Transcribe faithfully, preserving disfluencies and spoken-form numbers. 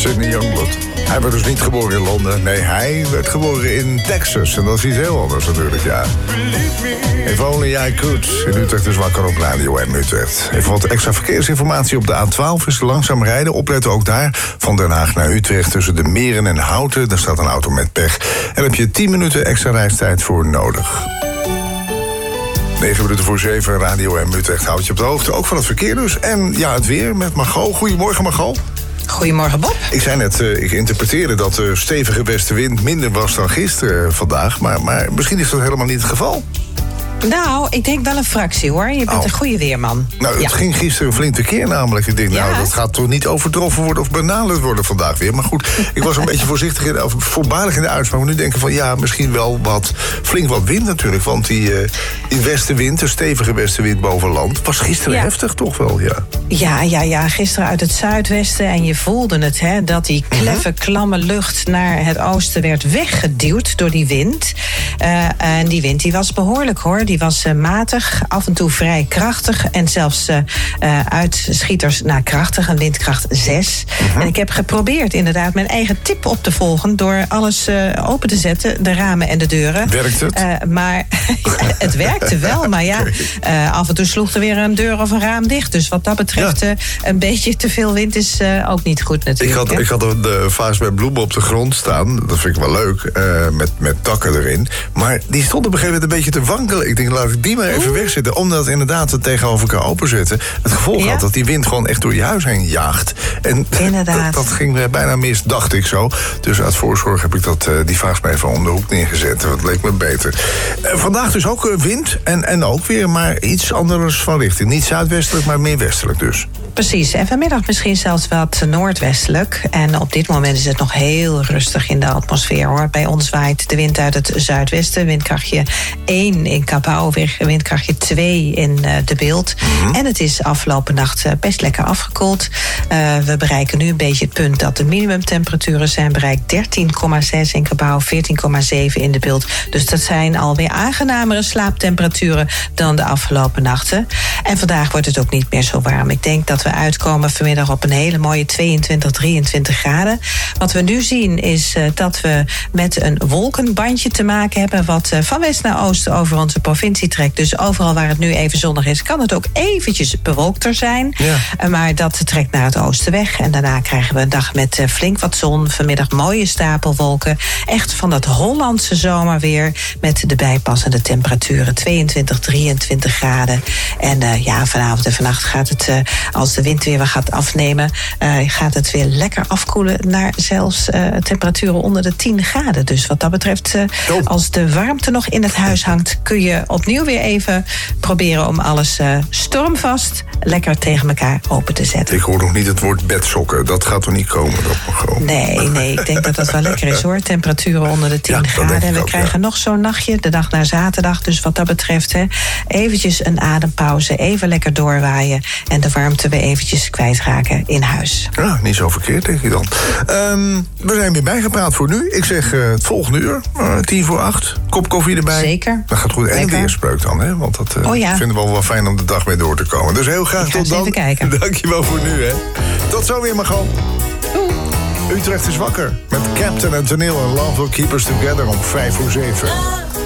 Sidney Youngblood. Hij werd dus niet geboren in Londen. Nee, hij werd geboren in Texas. En dat is iets heel anders natuurlijk, ja. If only I could. In Utrecht is wakker op Radio M Utrecht. Even wat extra verkeersinformatie op de A twaalf is langzaam rijden. Opletten ook daar. Van Den Haag naar Utrecht tussen de Meren en Houten. Daar staat een auto met pech. En daar heb je tien minuten extra reistijd voor nodig. negen minuten voor zeven, Radio M Utrecht houdt je op de hoogte. Ook van het verkeer dus. En ja, het weer met Margot. Goedemorgen, Margot. Goedemorgen, Bob. Ik zei net, uh, ik interpreteerde dat de stevige westenwind minder was dan gisteren uh, vandaag. Maar, maar misschien is dat helemaal niet het geval. Nou, ik denk wel een fractie, hoor. Je bent oh. een goede weerman. Nou, het ja. ging gisteren flink tekeer namelijk. Ik denk, nou, ja. dat gaat toch niet overtroffen worden of benaderd worden vandaag weer. Maar goed, ik was een beetje voorzichtig, in, of voorbarig in de uitspraak. Maar nu denk ik van, ja, misschien wel wat, flink wat wind natuurlijk. Want die, uh, die westenwind, de stevige westenwind boven land, was gisteren ja. heftig toch wel, ja. Ja, ja, ja, gisteren uit het zuidwesten. En je voelde het, hè, dat die kleffe, klamme lucht naar het oosten werd weggeduwd door die wind. Uh, en die wind die was behoorlijk, hoor. Die was uh, matig, af en toe vrij krachtig. En zelfs uh, uh, uitschieters naar krachtig, een windkracht zes. Uh-huh. En ik heb geprobeerd inderdaad mijn eigen tip op te volgen door alles uh, open te zetten, de ramen en de deuren. Werkt het? Uh, maar het werkte wel, maar ja, uh, af en toe sloeg er weer een deur of een raam dicht. Dus wat dat betreft, ja. uh, een beetje te veel wind is uh, ook niet goed natuurlijk. Ik had, ik had een uh, vaas met bloemen op de grond staan. Dat vind ik wel leuk, uh, met, met takken erin. Maar die stond op een gegeven moment een beetje te wankelen. Ik denk, laat ik die maar even Oeh. wegzetten. Omdat inderdaad het tegenover elkaar openzetten het gevolg ja. had dat die wind gewoon echt door je huis heen jaagt. En dat, dat ging bijna mis, dacht ik zo. Dus uit voorzorg heb ik dat, uh, die vaas maar even om de hoek neergezet. Dat leek me beter. Uh, vandaag dus ook uh, wind en, en ook weer, maar iets anders van richting. Niet zuidwestelijk, maar meer westelijk dus. Precies, en vanmiddag misschien zelfs wat noordwestelijk. En op dit moment is het nog heel rustig in de atmosfeer, hoor. Bij ons waait de wind uit het zuidwesten. Windkrachtje één in Cabau, windkrachtje twee in uh, De Bilt. Mm-hmm. En het is afgelopen nacht uh, best lekker afgekoeld. Uh, we bereiken nu een beetje het punt dat de minimumtemperaturen zijn bereikt. dertien komma zes in Cabau, veertien komma zeven in De Bilt. Dus dat zijn alweer aangenamere slaaptemperaturen dan de afgelopen nachten. En vandaag wordt het ook niet meer zo warm. Ik denk dat we uitkomen vanmiddag op een hele mooie tweeëntwintig, drieëntwintig graden. Wat we nu zien is uh, dat we met een wolkenbandje te maken hebben wat uh, van west naar oost over onze provincie trekt. Dus overal waar het nu even zonnig is, kan het ook eventjes bewolkter zijn. Ja. Uh, maar dat trekt naar het oosten weg. En daarna krijgen we een dag met uh, flink wat zon. Vanmiddag mooie stapelwolken. Echt van dat Hollandse zomerweer met de bijpassende temperaturen. tweeëntwintig, drieëntwintig graden. En uh, ja, vanavond en vannacht gaat het, uh, als de wind weer wat gaat afnemen, uh, gaat het weer lekker afkoelen naar zelfs uh, temperaturen onder de tien graden. Dus wat dat betreft, uh, oh. als de warmte nog in het huis hangt, kun je opnieuw weer even proberen om alles uh, stormvast lekker tegen elkaar open te zetten. Ik hoor nog niet het woord bedsokken. Dat gaat er niet komen. Dat nee, nee, ik denk dat dat wel lekker is, hoor. Temperaturen onder de tien ja, graden. En we ook, krijgen ja. nog zo'n nachtje, de dag naar zaterdag. Dus wat dat betreft, hè, eventjes een adempauze, even lekker doorwaaien en de warmte weer eventjes kwijtraken in huis. Ja, niet zo verkeerd, denk ik dan. Um, we zijn weer bijgepraat voor nu. Ik zeg uh, het volgende uur, uh, tien voor acht. Kop koffie erbij. Zeker. Dat gaat goed. En een weerspreuk dan, hè? Want dat uh, oh, ja. vinden we wel wel fijn om de dag mee door te komen. Dus heel graag ik tot dan. Even kijken. Dankjewel voor nu, hè. Tot zo weer, Margot. Doei. Utrecht is wakker met Captain en Toneel en Love Will Keep Us Together om vijf voor zeven.